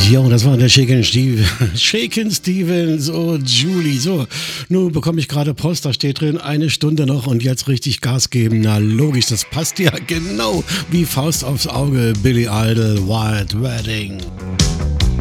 Jo, das war der Shakin' Stevens und Julie. So, nun bekomme ich gerade Post, da steht drin, 1 Stunde noch und jetzt richtig Gas geben. Na logisch, das passt ja genau wie Faust aufs Auge. Billy Idol, Wild Wedding.